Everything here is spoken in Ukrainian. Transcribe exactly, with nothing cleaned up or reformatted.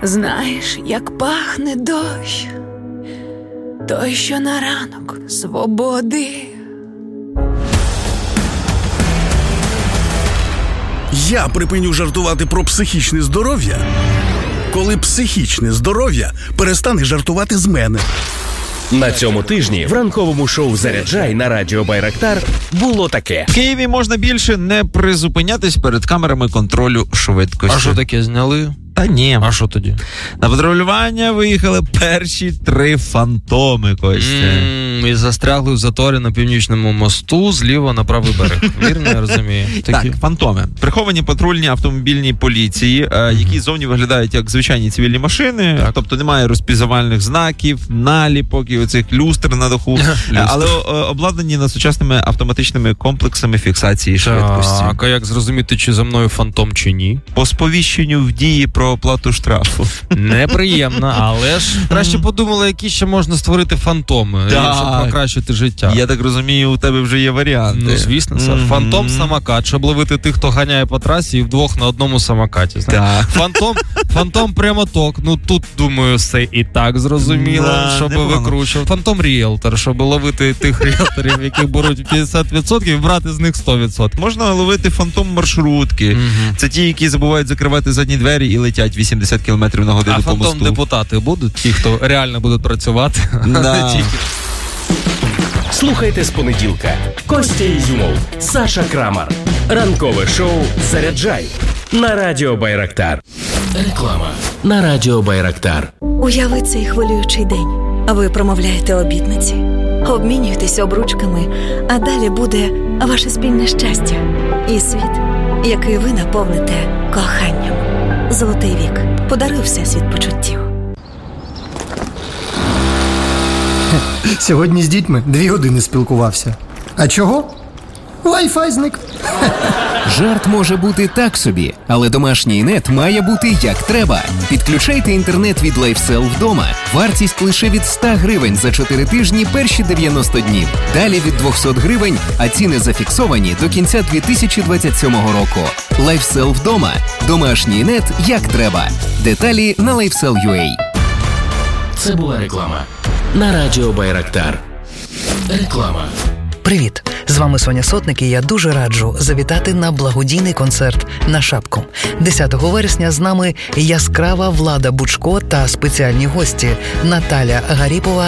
Знаєш, як пахне дощ, той, що на ранок свободи. Я припиню жартувати про психічне здоров'я, коли психічне здоров'я перестане жартувати з мене. На цьому тижні в ранковому шоу «Заряджай» на радіо Байрактар було таке. В Києві можна більше не призупинятись перед камерами контролю швидкості. А що таке, зняли? Та ні. А що тоді? На патрулювання виїхали перші три фантоми, Костя. Mm, і застрягли в заторі на Північному мосту зліва на правий берег. Вірно, я розумію? Такі? Так, фантоми. Приховані патрульні автомобільні поліції, mm-hmm. які зовні виглядають як звичайні цивільні машини, так. Тобто немає розпізнавальних знаків, наліпок і оцих люстр на даху, але обладнані на сучасними автоматичними комплексами фіксації швидкості. Так, а як зрозуміти, чи за мною фантом, чи ні? По сповіщенню в дії про оплату штрафу. Неприємно, але ж краще подумали, які ще можна створити фантоми, щоб покращити життя. Я так розумію, у тебе вже є варіанти. Ну, звісно, це mm-hmm. фантом-самокат, щоб ловити тих, хто ганяє по трасі і вдвох на одному самокаті. Так. Фантом, фантом прямоток, ну тут, думаю, все і так зрозуміло, да, щоб викручувати. Фантом-ріелтор, щоб ловити тих ріелторів, які беруть п'ятдесят відсотків і брати з них сто відсотків. Можна ловити фантом-маршрутки. Mm-hmm. Це ті, які забувають закривати задні двері і летять вісімдесят кілометрів на годину а по мосту. А фантом-депутати будуть? Ті, хто реально будуть працювати? Да. Слухайте з понеділка. Костя Ізюмов, Саша Крамар. Ранкове шоу «Заряджай» на радіо Байрактар. Реклама на радіо Байрактар. Уяви цей хвилюючий день. Ви промовляєте обітниці, обмінюєтеся обручками, а далі буде ваше спільне щастя і світ, який ви наповните коханням. Золотий вік подарив всесвіт почуттів. Сьогодні з дітьми дві години спілкувався. А чого? Wi-Fi зник. Жарт може бути так собі, але домашній нет має бути як треба. Підключайте інтернет від LifeSell вдома. Вартість лише від сто гривень за чотири тижні перші дев'яносто днів. Далі від двісті гривень, а ціни зафіксовані до кінця дві тисячі двадцять сьомого року. LifeSell вдома. Домашній нет як треба. Деталі на LifeSell точка ю а. Це була реклама на радіо Байрактар. Реклама. Привіт! З вами Соня Сотник, і я дуже раджу завітати на благодійний концерт на Шапку. десятого вересня з нами яскрава Влада Бучко та спеціальні гості Наталя Гаріпова